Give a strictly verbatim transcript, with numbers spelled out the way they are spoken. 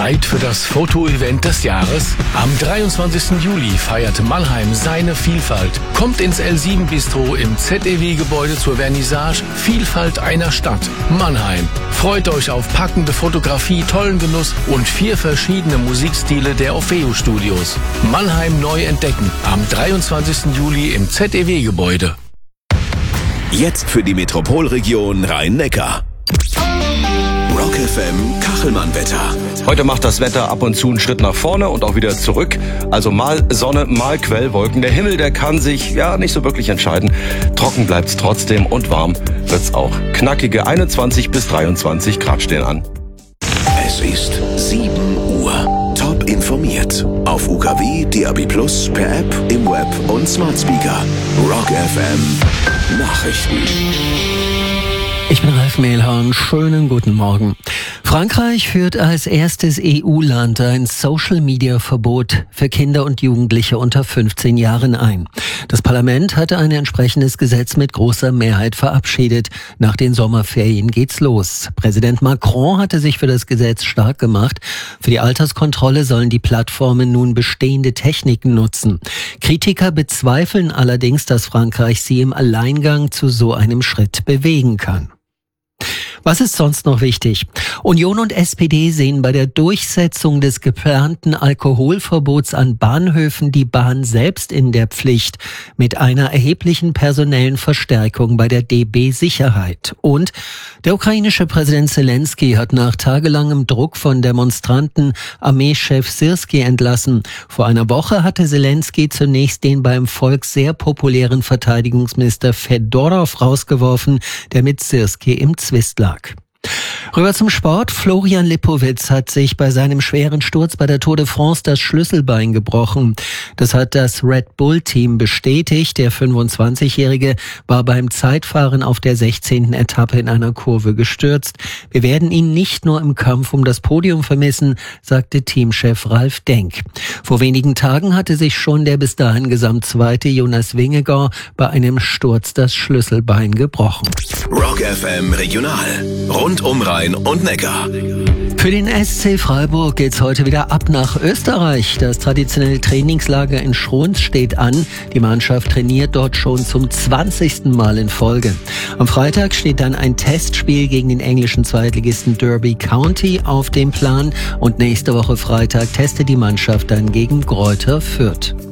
Bereit für das Foto-Event des Jahres? Am dreiundzwanzigsten Juli feiert Mannheim seine Vielfalt. Kommt ins L sieben Bistro im Z E W-Gebäude zur Vernissage Vielfalt einer Stadt. Mannheim. Freut euch auf packende Fotografie, tollen Genuss und vier verschiedene Musikstile der Orfeo Studios. Mannheim neu entdecken. Am dreiundzwanzigsten Juli im Z E W-Gebäude. Jetzt für die Metropolregion Rhein-Neckar. Rock F M Kachelmann-Wetter. Heute macht das Wetter ab und zu einen Schritt nach vorne und auch wieder zurück. Also mal Sonne, mal Quellwolken. Der Himmel, der kann sich ja nicht so wirklich entscheiden. Trocken bleibt's trotzdem und warm wird's auch. Knackige einundzwanzig bis dreiundzwanzig Grad stehen an. Es ist sieben Uhr. Top informiert. Auf U K W, D A B plus, per App, im Web und Smart Speaker. Rock F M Nachrichten. Ich bin Ralf Mehlhorn. Schönen guten Morgen. Frankreich führt als erstes E U-Land ein Social-Media-Verbot für Kinder und Jugendliche unter fünfzehn Jahren ein. Das Parlament hatte ein entsprechendes Gesetz mit großer Mehrheit verabschiedet. Nach den Sommerferien geht's los. Präsident Macron hatte sich für das Gesetz stark gemacht. Für die Alterskontrolle sollen die Plattformen nun bestehende Techniken nutzen. Kritiker bezweifeln allerdings, dass Frankreich sie im Alleingang zu so einem Schritt bewegen kann. Was ist sonst noch wichtig? Union und S P D sehen bei der Durchsetzung des geplanten Alkoholverbots an Bahnhöfen die Bahn selbst in der Pflicht mit einer erheblichen personellen Verstärkung bei der D B Sicherheit. Und der ukrainische Präsident Zelensky hat nach tagelangem Druck von Demonstranten Armeechef Syrski entlassen. Vor einer Woche hatte Zelensky zunächst den beim Volk sehr populären Verteidigungsminister Fedorov rausgeworfen, der mit Syrski im Zwist lag. Rüber zum Sport. Florian Lipowitz hat sich bei seinem schweren Sturz bei der Tour de France das Schlüsselbein gebrochen. Das hat das Red Bull-Team bestätigt. Der fünfundzwanzigjährige war beim Zeitfahren auf der sechzehnten Etappe in einer Kurve gestürzt. Wir werden ihn nicht nur im Kampf um das Podium vermissen, sagte Teamchef Ralf Denk. Vor wenigen Tagen hatte sich schon der bis dahin Gesamtzweite Jonas Vingegaard bei einem Sturz das Schlüsselbein gebrochen. Rock F M Regional. Rund um Rhein und Neckar. Für den S C Freiburg geht's heute wieder ab nach Österreich. Das traditionelle Trainingslager in Schruns steht an. Die Mannschaft trainiert dort schon zum zwanzigsten Mal in Folge. Am Freitag steht dann ein Testspiel gegen den englischen Zweitligisten Derby County auf dem Plan. Und nächste Woche Freitag testet die Mannschaft dann gegen Greuther Fürth.